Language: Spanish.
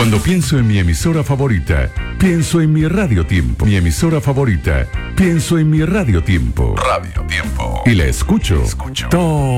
Cuando pienso en mi emisora favorita, pienso en mi Radio Tiempo. Mi emisora favorita, pienso en mi Radio Tiempo. Radio Tiempo. Y la escucho. Todo